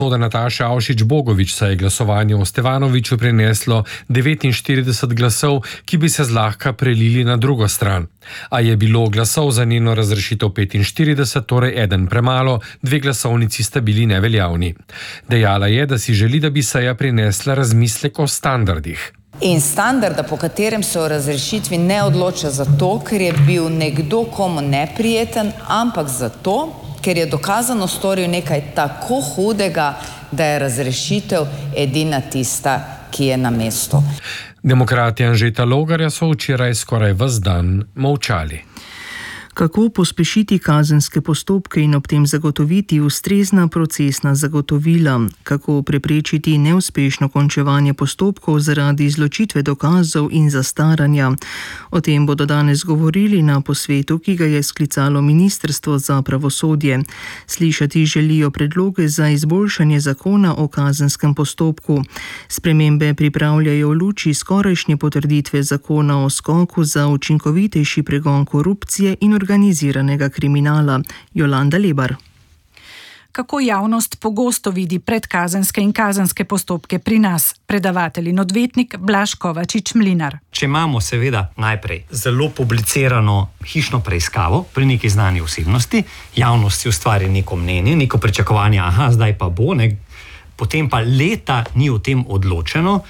Da Nataša Avšič-Bogovič saj je glasovanje o Stevanoviću prineslo 49 glasov, ki bi se zlahka prelili na drugo stran. A je bilo glasov za njeno razrešitev 45, torej eden premalo, 2 glasovnici sta bili neveljavni. Dejala je, da si želi, da bi seja prinesla razmislek o standardih. In standarda, po katerem se o razrešitvi ne odloča zato, ker je bil nekdo komu neprijeten, ampak zato, ker je dokazano storil nekaj tako hudega, da je razrešitev edina tista, ki je na mestu. Demokrati Anžeta Logarja so včeraj skoraj ves dan molčali. Kako pospešiti kazenske postopke in ob tem zagotoviti ustrezna procesna zagotovila, kako preprečiti neuspešno končevanje postopkov zaradi izločitve dokazov in zastaranja. O tem bodo danes govorili na posvetu, ki ga je sklicalo Ministrstvo za pravosodje. Slišati želijo predloge za izboljšanje zakona o kazenskem postopku. Spremembe pripravljajo v luči skorajšnje potrditve zakona o skoku za učinkovitejši pregon korupcije in organiziranega kriminala. Jolanda Lebar. Kako javnost pogosto vidi predkazenske in kazenske postopke pri nas? Predavatelj in odvetnik Blaž Kovačič-Mlinar. Če imamo seveda najprej zelo publicirano hišno preiskavo pri neki znani osebnosti, javnost si ustvari neko mnenje, neko pričakovanje, zdaj pa bo, potem pa leta ni o tem odločeno.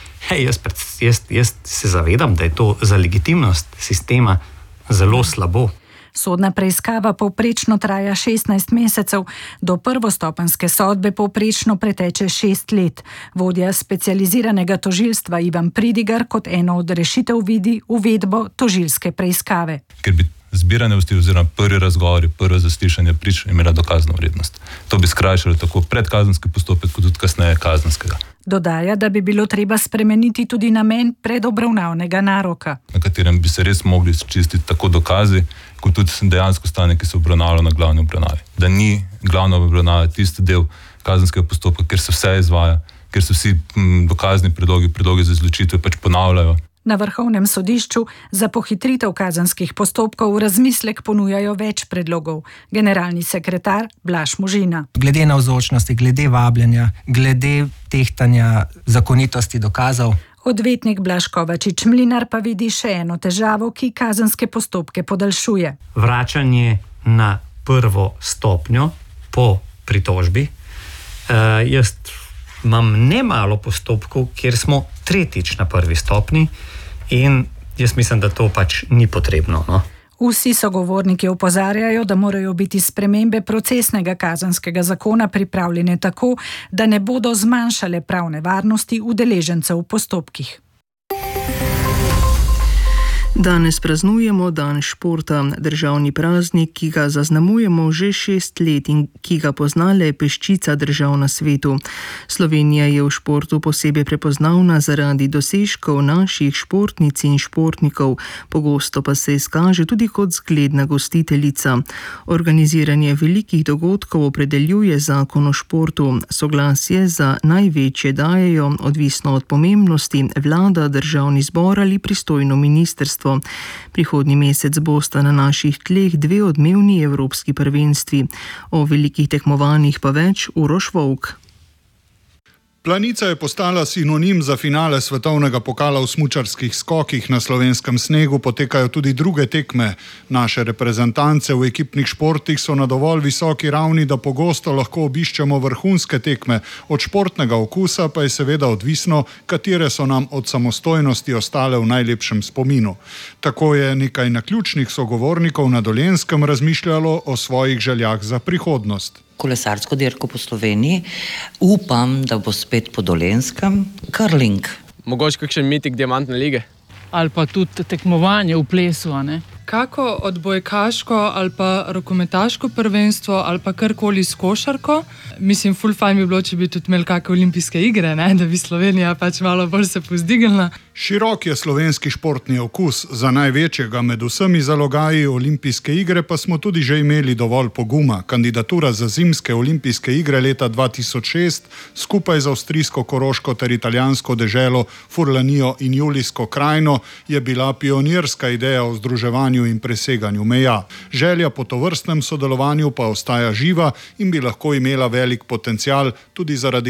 Jaz se zavedam, da je to za legitimnost sistema zelo slabo. Sodna preiskava povprečno traja 16 mesecev, do prvostopenjske sodbe povprečno preteče 6 let. Vodja specializiranega tožilstva Ivan Pridigar kot eno od rešitev vidi uvedbo tožilske preiskave. Ker bi zbiranje vesti oziroma prvi razgovori, prvo zaslišanje prič imela dokazno vrednost. To bi skrajšalo tako predkazenski postopek, kot tudi kasneje kazenskega. Dodaja, da bi bilo treba spremeniti tudi namen predobravnavnega naroka, na katerem bi se res mogli čistiti tako dokazi, kot tudi dejansko stanje, ki se obravnava na glavni obravnavi. Da ni glavna obravnava tisti del kazenskega postopka, ker se vse izvaja, ker se vsi dokazni predlogi za izločitve ponavljajo. Na Vrhovnem sodišču za pohitritev kazenskih postopkov v razmislek ponujajo več predlogov. Generalni sekretar Blaž Možina. Glede navzočnosti, glede vabljenja, glede tehtanja zakonitosti dokazov. Odvetnik Blaž Kovačič-Mlinar pa vidi še eno težavo, ki kazenske postopke podaljšuje. Vračanje na prvo stopnjo po pritožbi. Jaz imam nemalo postopkov, kjer smo tretjič na prvi stopni in jaz mislim, da to ni potrebno. Vsi sogovorniki opozarjajo, da morajo biti spremembe procesnega kazenskega zakona pripravljene tako, da ne bodo zmanjšale pravne varnosti udeležencev v postopkih. Danes praznujemo dan športa, državni praznik, ki ga zaznamujemo že 6 let in ki ga pozna le peščica držav na svetu. Slovenija je v športu posebej prepoznavna zaradi dosežkov naših športnic in športnikov, pogosto pa se izkaže tudi kot zgledna gostiteljica. Organiziranje velikih dogodkov opredeljuje zakon o športu. Soglasje za največje dajejo, odvisno od pomembnosti, vlada, državni zbor ali pristojno ministrstvo. Prihodnji mesec bosta na naših tleh 2 odmevni evropski prvenstvi. O velikih tekmovanjih pa več Uroš Volk. Planica je postala sinonim za finale svetovnega pokala v smučarskih skokih. Na slovenskem snegu potekajo tudi druge tekme. Naše reprezentance v ekipnih športih so na dovolj visoki ravni, da pogosto lahko obiščemo vrhunske tekme. Od športnega okusa pa je seveda odvisno, katere so nam od samostojnosti ostale v najlepšem spominu. Tako je nekaj naključnih sogovornikov na Dolenjskem razmišljalo o svojih željah za prihodnost. Kolesarsko dirko po Sloveniji. Upam, da bo spet po Dolenjskem. Curling. Mogoče kakšen mitik diamantne lige. Ali pa tudi tekmovanje v plesu, Kako odbojkaško ali pa rokometaško prvenstvo ali pa karkoli s košarko. Mislim, ful fajn bi bilo, če bi tudi imeli kakšne olimpijske igre, da bi Slovenija malo bolj se povzdignila. Širok je slovenski športni okus, za največjega med vsemi zalogaji olimpijske igre pa smo tudi že imeli dovolj poguma. Kandidatura za zimske olimpijske igre leta 2006 skupaj z avstrijsko Koroško ter italijansko deželo Furlanijo in Julijsko krajino je bila pionirska ideja o združevanju in preseganju meja. Želja po tovrstnem sodelovanju pa ostaja živa in bi lahko imela velik potencial tudi zaradi